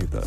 Mesquita.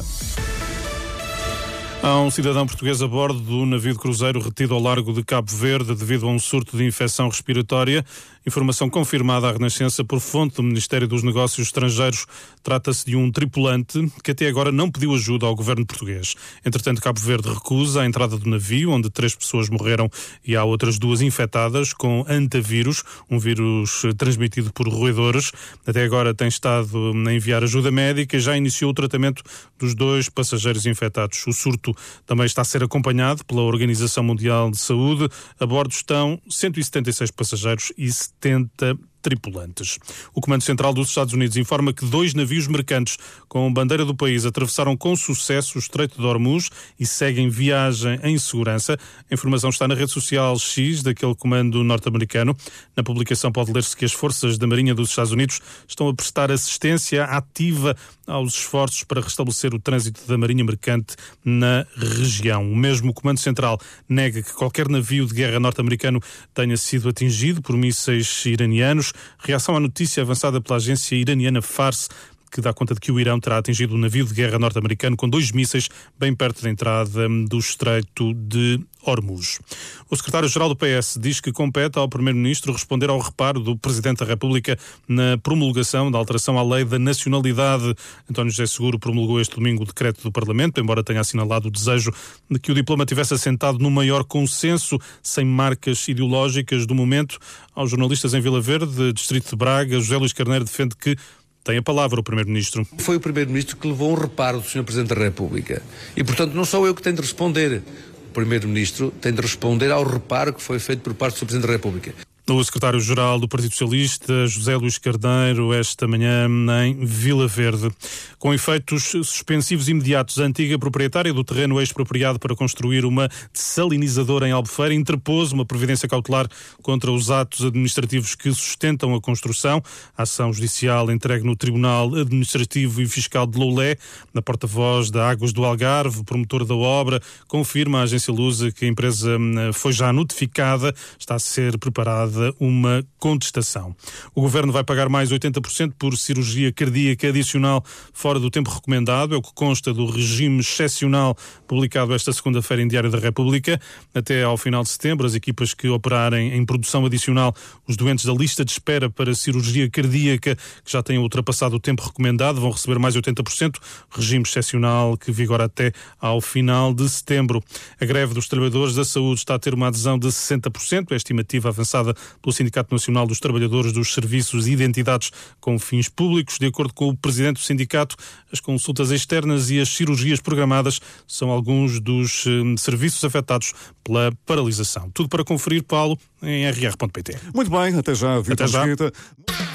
Há um cidadão português a bordo do navio de cruzeiro retido ao largo de Cabo Verde devido a um surto de infecção respiratória. Informação confirmada à Renascença por fonte do Ministério dos Negócios Estrangeiros. Trata-se de um tripulante que até agora não pediu ajuda ao governo português. Entretanto, Cabo Verde recusa a entrada do navio, onde 3 pessoas morreram e há outras 2 infectadas com antavírus, um vírus transmitido por roedores. Até agora tem estado a enviar ajuda médica e já iniciou o tratamento dos 2 passageiros infectados. O surto também está a ser acompanhado pela Organização Mundial de Saúde. A bordo estão 176 passageiros e 70 tripulantes. O Comando Central dos Estados Unidos informa que 2 navios mercantes com bandeira do país atravessaram com sucesso o Estreito de Hormuz e seguem viagem em segurança. A informação está na rede social X daquele comando norte-americano. Na publicação pode ler-se que as forças da Marinha dos Estados Unidos estão a prestar assistência ativa aos esforços para restabelecer o trânsito da Marinha Mercante na região. O mesmo Comando Central nega que qualquer navio de guerra norte-americano tenha sido atingido por mísseis iranianos. Reação à notícia avançada pela agência iraniana Fars, que dá conta de que o Irão terá atingido um navio de guerra norte-americano com 2 mísseis bem perto da entrada do Estreito de Hormuz. O secretário-geral do PS diz que compete ao Primeiro-Ministro responder ao reparo do Presidente da República na promulgação da alteração à lei da nacionalidade. António José Seguro promulgou este domingo o decreto do Parlamento, embora tenha assinalado o desejo de que o diploma tivesse assentado no maior consenso, sem marcas ideológicas do momento. Aos jornalistas em Vila Verde, distrito de Braga, José Luís Carneiro defende que tem a palavra o Primeiro-Ministro. Foi o Primeiro-Ministro que levou um reparo do Sr. Presidente da República. E, portanto, não sou eu que tenho de responder. O Primeiro-Ministro tem de responder ao reparo que foi feito por parte do Sr. Presidente da República. O secretário-geral do Partido Socialista, José Luís Carneiro, esta manhã em Vila Verde. Com efeitos suspensivos imediatos, a antiga proprietária do terreno expropriado para construir uma dessalinizadora em Albufeira interpôs uma providência cautelar contra os atos administrativos que sustentam a construção. A ação judicial entregue no Tribunal Administrativo e Fiscal de Loulé. Na porta-voz da Águas do Algarve, promotor da obra, confirma à agência Lusa que a empresa foi já notificada, está a ser preparada uma contestação. O Governo vai pagar mais 80% por cirurgia cardíaca adicional fora do tempo recomendado, é o que consta do regime excepcional publicado esta segunda-feira em Diário da República. Até ao final de setembro, as equipas que operarem em produção adicional os doentes da lista de espera para cirurgia cardíaca que já tenham ultrapassado o tempo recomendado vão receber mais 80%, regime excepcional que vigora até ao final de setembro. A greve dos trabalhadores da saúde está a ter uma adesão de 60%, a estimativa avançada pelo Sindicato Nacional dos Trabalhadores dos Serviços e Identidades com Fins Públicos. De acordo com o presidente do sindicato, as consultas externas e as cirurgias programadas são alguns dos serviços afetados pela paralisação. Tudo para conferir, Paulo, em rr.pt. Muito bem, até já, Vítor Mesquita.